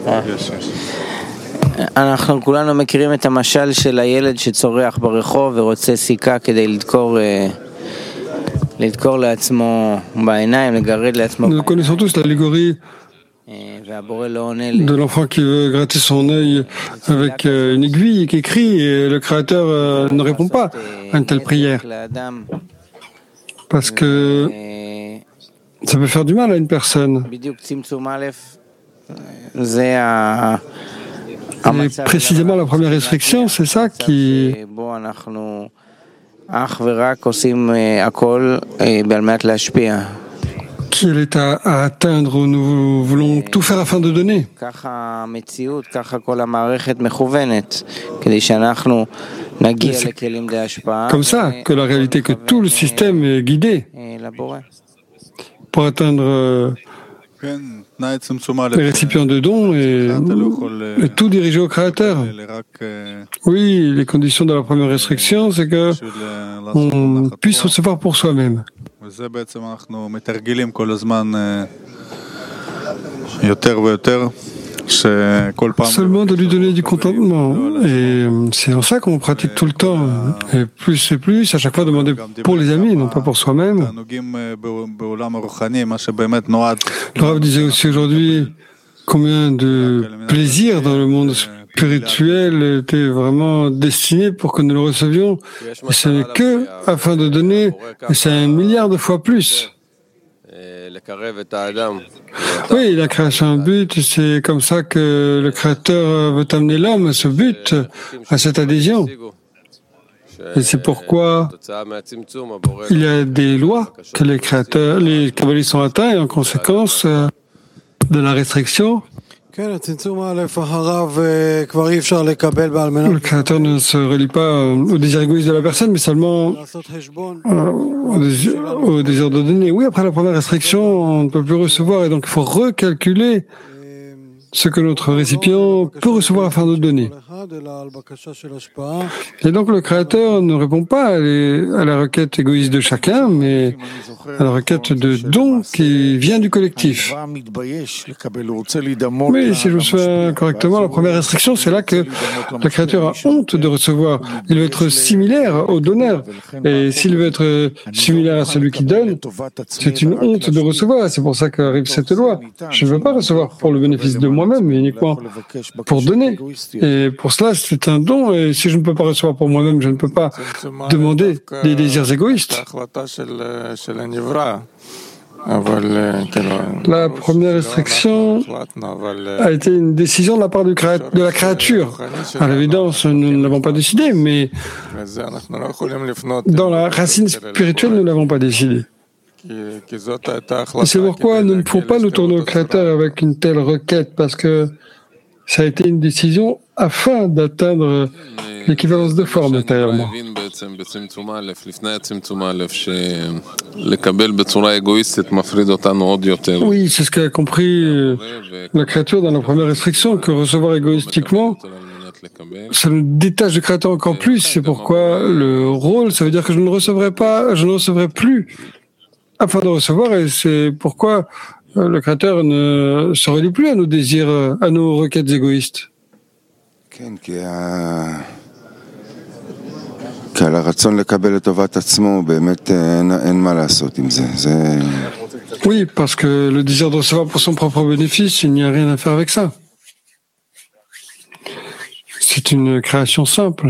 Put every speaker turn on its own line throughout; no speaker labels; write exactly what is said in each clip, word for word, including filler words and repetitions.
אנחנו כולנו מכירים את המשל של הילד שצורח ברחוב ורוצה סיכה כדי לדקור לדקור לעצמו בעיניים, לגרד לעצמו
בעיניים. Nous connaissons tous l'allégorie de l'enfant qui veut gratter son œil avec une aiguille et qui crie, et le Créateur ne répond pas à une telle prière. Parce que ça peut faire du mal à une personne. Et précisément la première restriction, c'est ça qui... qui est l'état à atteindre où nous voulons tout faire afin de donner. Comme ça, que la réalité, que tout le système est guidé pour atteindre les récipients de dons et, et tout diriger au Créateur. Oui, les conditions de la première restriction, c'est que on puisse recevoir pour soi-même. Seulement de lui donner du contentement. Et c'est en ça qu'on pratique tout le temps. Et plus et plus, à chaque fois demander pour les amis, non pas pour soi-même. Le Rav disait aussi aujourd'hui combien de plaisir dans le monde spirituel était vraiment destiné pour que nous le recevions. Et ce n'est que afin de donner, et c'est un milliard de fois plus. Oui, la création a un but, c'est comme ça que le Créateur veut amener l'homme à ce but, à cette adhésion. Et c'est pourquoi il y a des lois que les créateurs, les kabbalistes sont atteints, et en conséquence de la restriction, le Créateur ne se relie pas au désir égoïste de la personne, mais seulement au désir, au désir de donner. Oui, après la première restriction, on ne peut plus recevoir, et donc il faut recalculer ce que notre récipient peut recevoir afin de donner. Et donc le Créateur ne répond pas à, les, à la requête égoïste de chacun, mais à la requête de don qui vient du collectif. Mais si je me souviens correctement, la première restriction, c'est là que le Créateur a honte de recevoir. Il veut être similaire au donneur. Et s'il veut être similaire à celui qui donne, c'est une honte de recevoir. C'est pour ça qu'arrive cette loi. Je ne veux pas recevoir pour le bénéfice de moi-même, mais uniquement pour donner. Et pour cela, c'est un don. Et si je ne peux pas recevoir pour moi-même, je ne peux pas demander des désirs égoïstes. La première restriction a été une décision de la part du créa... de la créature. À l'évidence, nous ne l'avons pas décidé, mais dans la racine spirituelle, nous ne l'avons pas décidé. Et c'est pourquoi nous ne pouvons pas nous tourner au Créateur avec une telle requête, parce que ça a été une décision afin d'atteindre l'équivalence de forme intérieurement. Oui, c'est ce qu'a compris la créature dans la première restriction, que recevoir égoïstiquement, ça nous détache du Créateur encore plus. C'est pourquoi le rôle, ça veut dire que je ne recevrai pas, je ne recevrai plus afin de recevoir, et c'est pourquoi le Créateur ne se relie plus à nos désirs, à nos requêtes égoïstes. Oui, parce que le désir de recevoir pour son propre bénéfice, il n'y a rien à faire avec ça. C'est une création simple.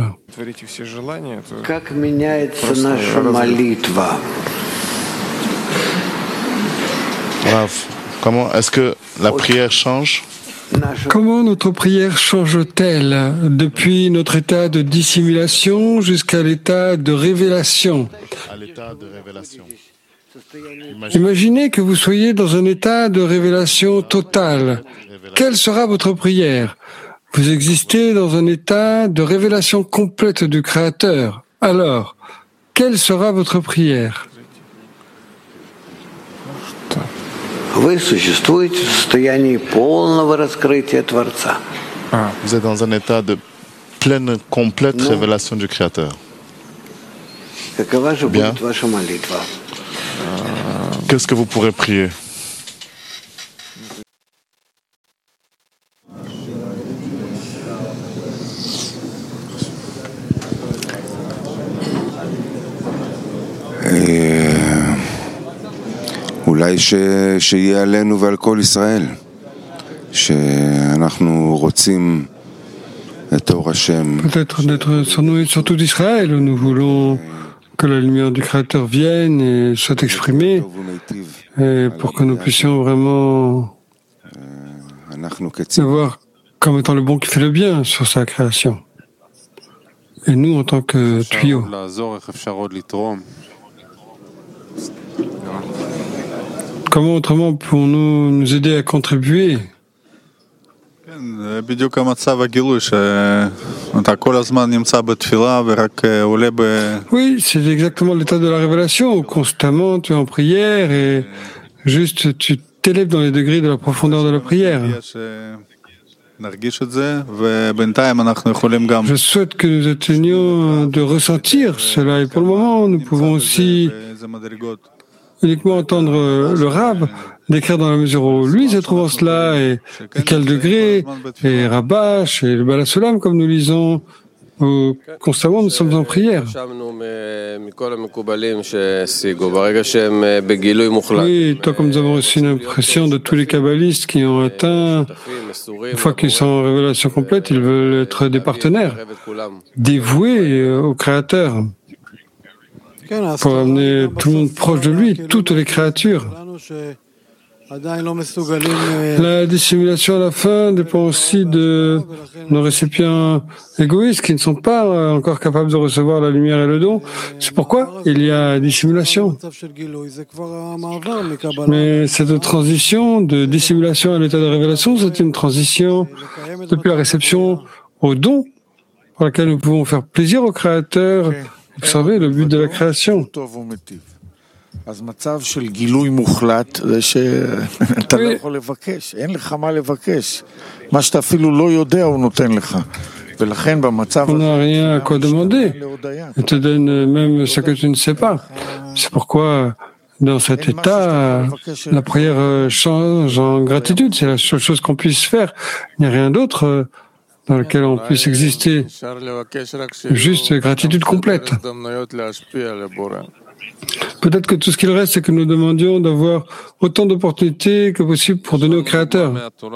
Rav, comment est-ce que la prière change?
Comment notre prière change-t-elle depuis notre état de dissimulation jusqu'à l'état de révélation?
À l'état de révélation.
Imaginez que vous soyez dans un état de révélation totale. Quelle sera votre prière? Vous existez dans un état de révélation complète du Créateur. Alors, quelle sera votre prière?
Vous êtes dans un état de pleine, complète révélation du Créateur. Bien. Qu'est-ce que vous pourrez prier?
אולי שיהיה עלינו ועל כל ישראל, שאנחנו רוצים את אור השם.
Peut-être d'être sur nous et sur tout Israël, nous voulons que la lumière du Créateur vienne et soit exprimée, et pour que nous puissions vraiment le voir comme étant le bon qui fait le bien sur sa création. Et nous, en tant que tuyaux. Comment autrement pouvons-nous nous aider à contribuer? Oui, c'est exactement l'état de la révélation. Constamment, tu es en prière et juste tu t'élèves dans les degrés de la profondeur de la prière. Je souhaite que nous atteignions de ressentir cela, et pour le moment, nous pouvons aussi uniquement entendre le Rab décrire dans la mesure où lui se trouve en cela, et à quel degré, et Rabash, et le Balasulam, comme nous lisons, où constamment nous sommes en prière. Oui, toi, comme nous avons reçu une impression de tous les kabbalistes qui ont atteint, une fois qu'ils sont en révélation complète, ils veulent être des partenaires, dévoués au Créateur, pour amener tout le monde proche de lui, toutes les créatures. La dissimulation à la fin dépend aussi de nos récipients égoïstes qui ne sont pas encore capables de recevoir la lumière et le don. C'est pourquoi il y a dissimulation. Mais cette transition de dissimulation à l'état de révélation, c'est une transition depuis la réception au don, pour laquelle nous pouvons faire plaisir au Créateur, observer le but de la création.
אז מצב של גילוי מוחלט זה שאתה לא יכול לבקש, אין לך מה לבקש. מה שאתה אפילו לא יודע הוא נותן לך. ולכן במצב
הזה... On n'a rien à quoi demander. Il te donne même ce que tu ne sais pas. C'est pourquoi, dans cet état, la prière change en gratitude. C'est la seule chose qu'on puisse faire. Il n'y a rien d'autre dans lequel on puisse exister. Juste gratitude complète. Peut-être que tout ce qu'il reste, c'est que nous demandions d'avoir autant d'opportunités que possible pour donner au Créateur.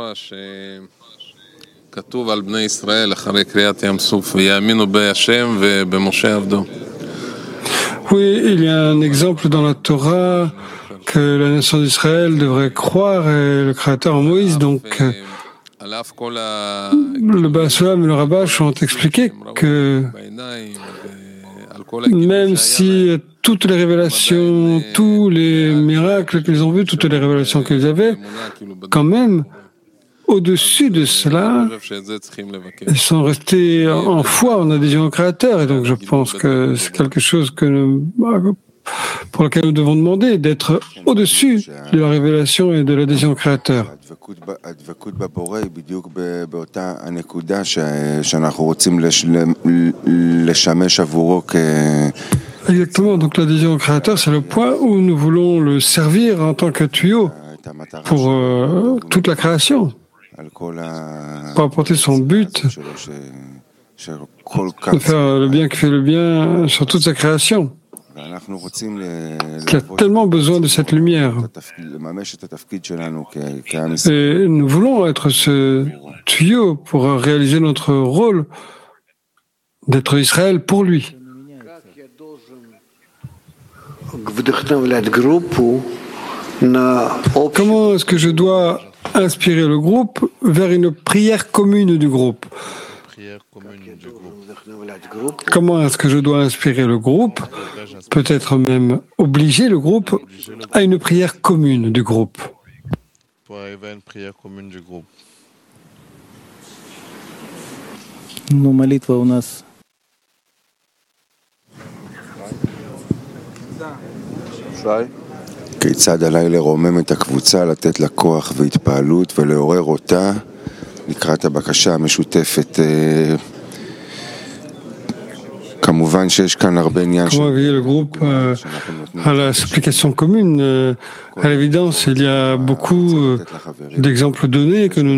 Oui, il y a un exemple dans la Torah que la nation d'Israël devrait croire et le Créateur en Moïse. Donc, le Balasulam et le Rabash ont expliqué que même si toutes les révélations, tous les miracles qu'ils ont vus, toutes les révélations qu'ils avaient, quand même, au-dessus de cela, ils sont restés en foi, en adhésion au Créateur. Et donc je pense que c'est quelque chose que nous, pour lequel nous devons demander, d'être au-dessus de la révélation et de l'adhésion au Créateur. Exactement, donc l'adhésion au Créateur, c'est le point où nous voulons le servir en tant que tuyau pour euh, toute la création, pour apporter son but, de faire le bien qui fait le bien sur toute sa création, qui a tellement besoin de cette lumière. Et nous voulons être ce tuyau pour réaliser notre rôle d'être Israël pour lui. Comment est-ce que je dois inspirer le groupe vers une prière commune du groupe? Comment est-ce que je dois inspirer le groupe, peut-être même obliger le groupe à une prière commune du groupe?
Pour arriver à une prière commune du groupe.
Ну, молитва у нас.
כיצד עליי לרומם את הקבוצה, לתת לה כוח והתפעלות ולעורר אותה לקראת הבקשה המשותפת. כמובן שיש כאן הרבה עניין
Comment éveiller le groupe euh, à la supplication commune? euh, À l'évidence, il y a beaucoup euh, d'exemples donnés que nous